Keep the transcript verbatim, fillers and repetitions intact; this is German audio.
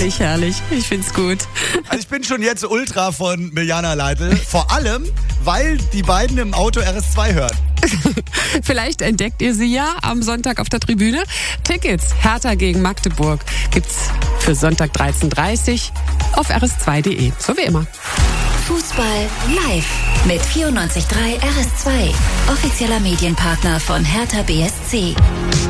Herrlich, herrlich. Ich find's gut. Also ich bin schon jetzt Ultra von Mirjana Leitl. Vor allem, weil die beiden im Auto R S zwei hören. Vielleicht entdeckt ihr sie ja am Sonntag auf der Tribüne. Tickets Hertha gegen Magdeburg gibt's für Sonntag dreizehn Uhr dreißig auf r s zwei punkt d e. So wie immer. Fußball live mit vierundneunzig Komma drei R S zwei. Offizieller Medienpartner von Hertha B S C.